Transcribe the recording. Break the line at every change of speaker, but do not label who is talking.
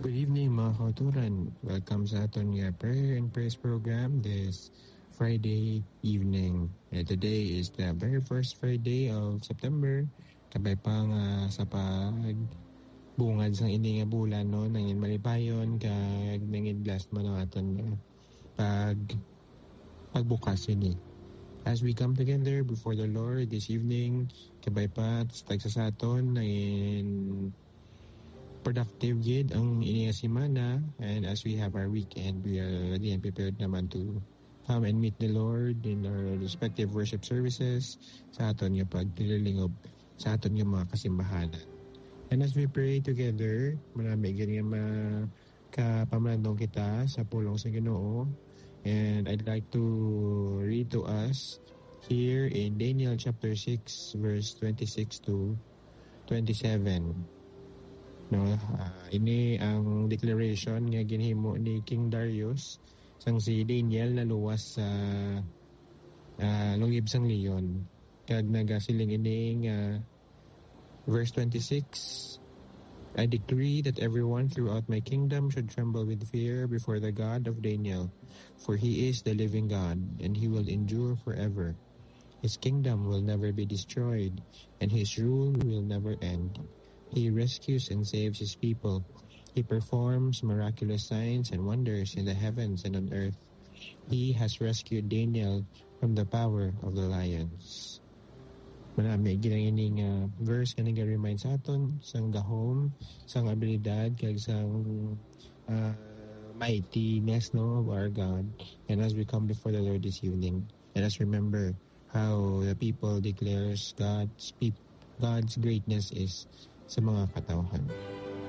Good evening mga kauturan. Welcome sa aton nga prayer and praise program this Friday evening. Today is the very first Friday of September. Kabay pa nga sa pagbungad sang ini nga bulan no nangin malipayon kag nangin blast man ang aton pagbukas ini. As we come together before the Lord this evening, kabay pa sa aton nangin productive gid ang ini nga semana, and as we have our weekend, we are ready and prepared naman to come and meet the Lord in our respective worship services sa aton nga pagtililingob sa aton nga mga kasimbahanan. And as we pray together, marami gid nga kapamanandong kita sa pulong sa Ginoo, and I'd like to read to us here in Daniel chapter 6 verse 26 to 27. Ini ang declaration nga ginhimo ni King Darius sang si Daniel na luwas sa lungib sang leon. Kag nagasiling ini nga verse 26, I decree that everyone throughout my kingdom should tremble with fear before the God of Daniel, for he is the living God, and he will endure forever. His kingdom will never be destroyed, and his rule will never end. He rescues and saves his people. He performs miraculous signs and wonders in the heavens and on earth. He has rescued Daniel from the power of the lions. Marami ginang verse nga nag-remind sa aton sang gahom, sang abilidad, kag sang mightiness of our God. And as we come before the Lord this evening, let us remember how the people declares God's greatness is sa mga katawhan.